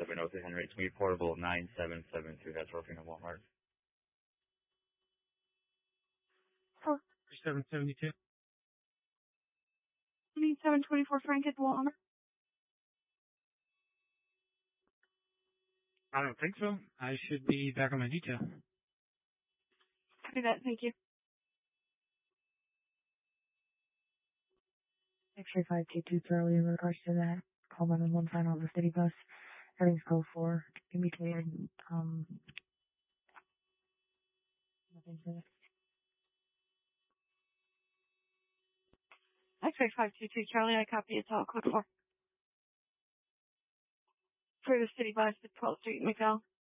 Henry. It's me, portable 9772. That's Rofina Walmart. 772. 724 Frank at Walmart. I don't think so. I should be back on my detail. Do that, thank you. X-ray 522 Charlie, in regards to that, call 911 sign on the city bus. Everything's code 4. Can be cleared. Nothing to it. X-ray 522 Charlie, I copy it's all code 4. For the city bus at 12th Street, McDowell.